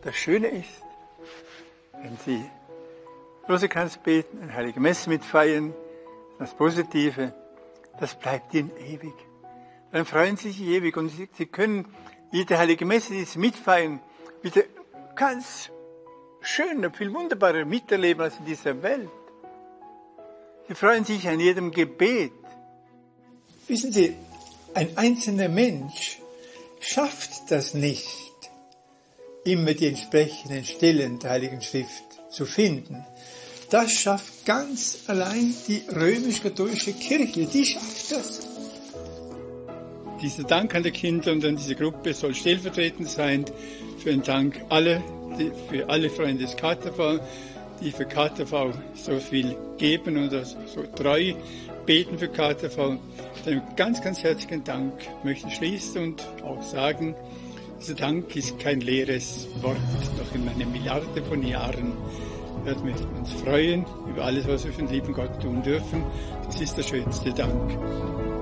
das Schöne ist, wenn Sie Rosenkranz beten, eine heilige Messe mitfeiern, das Positive, das bleibt Ihnen ewig. Dann freuen Sie sich ewig und Sie können jede heilige Messe, die Sie mitfeiern, wieder ganz schöner, viel wunderbarer miterleben als in dieser Welt. Sie freuen sich an jedem Gebet. Wissen Sie, ein einzelner Mensch schafft das nicht, immer die entsprechenden Stellen der Heiligen Schrift zu finden. Das schafft ganz allein die römisch-katholische Kirche, die schafft das. Dieser Dank an die Kinder und an diese Gruppe soll stellvertretend sein für den Dank für alle Freunde des KTV, die für KTV so viel geben und so treu beten für KTV. Mit einem ganz, ganz herzlichen Dank möchte ich schließen und auch sagen, dieser Dank ist kein leeres Wort. Noch in einer Milliarde von Jahren werden wir uns freuen über alles, was wir für den lieben Gott tun dürfen. Das ist der schönste Dank.